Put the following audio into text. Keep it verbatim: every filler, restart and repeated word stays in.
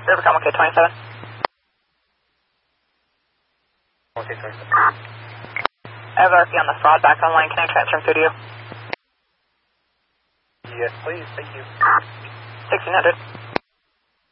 Rivercom one K twenty-seven. one K twenty-seven. I have R P on the fraud back online. Can I transfer him through to you? Yes, please. Thank you. sixteen hundred.